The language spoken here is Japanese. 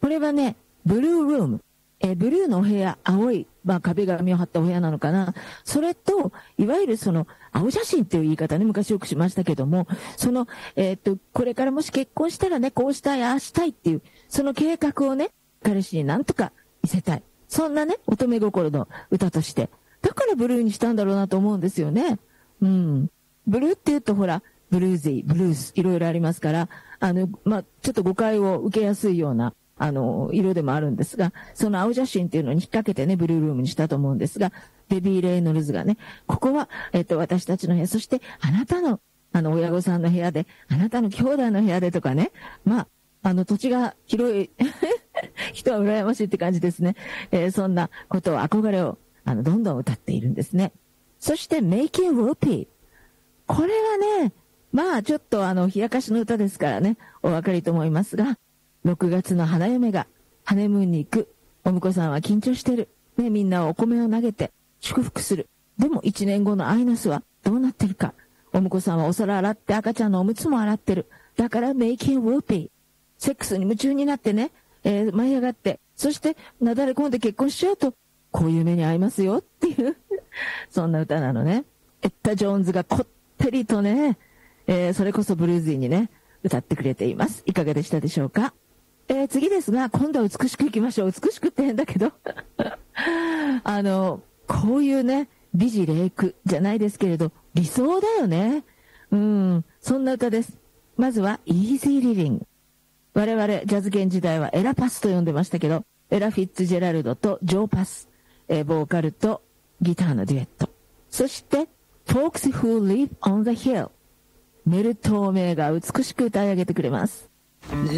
これはね、ブルールーム。ブルーのお部屋、青い、壁紙を貼ったお部屋なのかな。それと、いわゆるその、青写真っていう言い方ね、昔よくしましたけども、その、これからもし結婚したらね、こうしたい、ああしたいっていう、その計画をね、彼氏になんとか見せたい。そんなね、乙女心の歌として。だからブルーにしたんだろうなと思うんですよね。うん。ブルーって言うとほら、ブルージー、ブルース、いろいろありますから、ちょっと誤解を受けやすいような、色でもあるんですが、その青写真っていうのに引っ掛けてね、ブルールームにしたと思うんですが、デビー・レイノルズがね、ここは、私たちの部屋、そしてあなたの、親御さんの部屋で、あなたの兄弟の部屋でとかね、土地が広い人は羨ましいって感じですね。そんなことを、憧れを、どんどん歌っているんですね。そして、Make It Whoopee。これはね、ちょっと冷やかしの歌ですからね、お分かりと思いますが、6月の花嫁がハネムーンに行く。お婿さんは緊張してる。ね、みんなお米を投げて祝福する。でも1年後のアイナスはどうなってるか。お婿さんはお皿洗って赤ちゃんのおむつも洗ってる。だから Make It Whoopee。セックスに夢中になってね、舞い上がって、そしてなだれ込んで結婚しちゃうと、こういう目に遭いますよっていうそんな歌なのね。エッタ・ジョーンズがこってりとね、それこそブルーズィーにね、歌ってくれています。いかがでしたでしょうか。次ですが、今度は美しくいきましょう。美しくって変だけどこういうね、美辞麗句じゃないですけれど、理想だよね。そんな歌です。まずは Easy Living。我々ジャズ圏時代はエラパスと呼んでましたけど、エラ・フィッツジェラルドとジョー・パス、ボーカルとギターのデュエット。そして Folks Who Live on the Hill。メルトーメイが美しく歌い上げてくれます。